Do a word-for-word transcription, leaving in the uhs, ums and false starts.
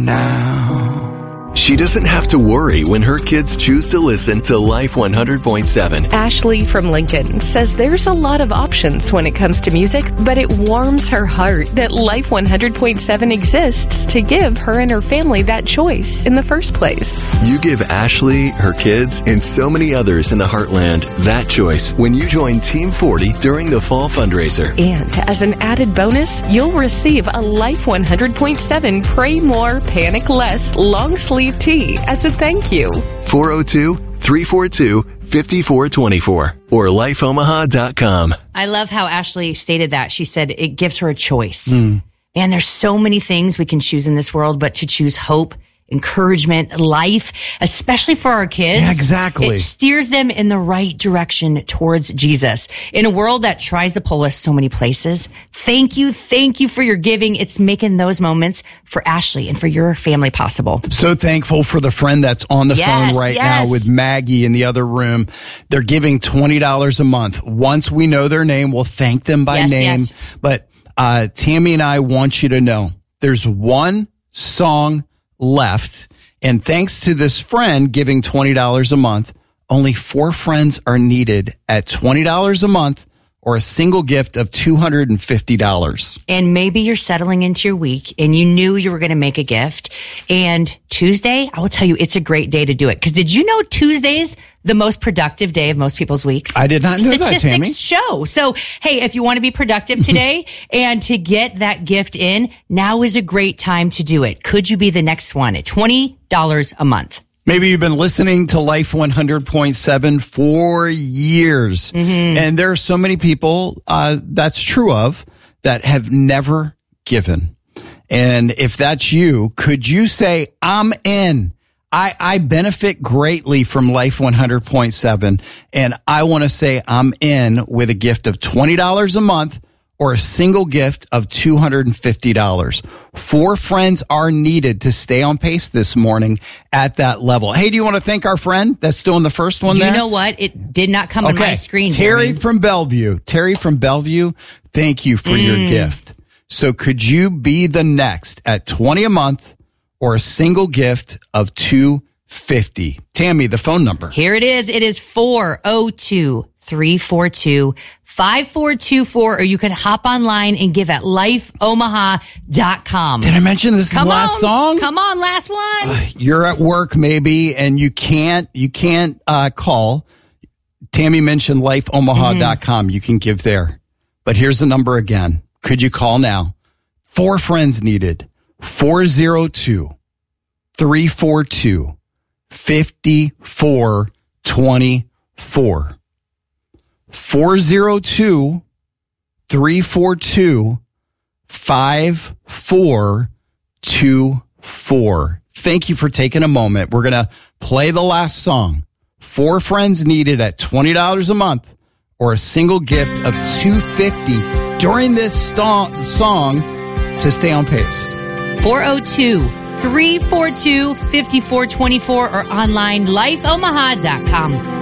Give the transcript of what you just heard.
now. She doesn't have to worry when her kids choose to listen to Life one hundred point seven. Ashley from Lincoln says there's a lot of options when it comes to music, but it warms her heart that Life one hundred point seven exists to give her and her family that choice in the first place. You give Ashley, her kids, and so many others in the Heartland that choice when you join Team forty during the fall fundraiser. And as an added bonus, you'll receive a Life one hundred point seven Pray More, Panic Less long sleeve tee as a thank you. four oh two, three four two, five four two four or life omaha dot com. I love how Ashley stated that. She said it gives her a choice. Mm. And there's so many things we can choose in this world, but to choose hope, encouragement, life, especially for our kids. Yeah, exactly. It steers them in the right direction towards Jesus. In a world that tries to pull us so many places, thank you, thank you for your giving. It's making those moments for Ashley and for your family possible. So thankful for the friend that's on the Yes, phone right yes. now with Maggie in the other room. They're giving twenty dollars a month. Once we know their name, we'll thank them by Yes, name. yes. But uh, Tammy and I want you to know there's one song left. And thanks to this friend giving twenty dollars a month, only four friends are needed at twenty dollars a month or a single gift of two hundred fifty dollars. And maybe you're settling into your week and you knew you were going to make a gift. And Tuesday, I will tell you, it's a great day to do it. Because did you know Tuesday's the most productive day of most people's weeks? I did not know that, Tammy. Statistics show. So, hey, if you want to be productive today and to get that gift in, now is a great time to do it. Could you be the next one at twenty dollars a month? Maybe you've been listening to Life one hundred point seven for years. Mm-hmm. And there are so many people uh, that's true of that have never given. And if that's you, could you say, I'm in? I, I benefit greatly from Life one hundred point seven. And I want to say I'm in with a gift of twenty dollars a month or a single gift of two hundred fifty dollars. Four friends are needed to stay on pace this morning at that level. Hey, do you want to thank our friend that's doing the first one You there? know what? It did not come on Okay. my screen. Terry Jeremy. from Bellevue. Terry from Bellevue, thank you for Mm. your gift. So could you be the next at twenty a month or a single gift of two hundred fifty dollars? Tammy, the phone number. Here it is. It is four oh two, three four two, five four two four, or you can hop online and give at life omaha dot com. Did I mention this is Come the last on. song? Come on, last one. You're at work maybe and you can't you can't uh, call. Tammy mentioned life omaha dot com. Mm-hmm. You can give there. But here's the number again. Could you call now? Four friends needed. four oh two, three four two, five four two four. four oh two, three four two, five four two four. Thank you for taking a moment. We're going to play the last song. Four friends needed at twenty dollars a month or a single gift of two hundred fifty dollars during this st- song to stay on pace. four oh two, three four two, five four two four or online life omaha dot com.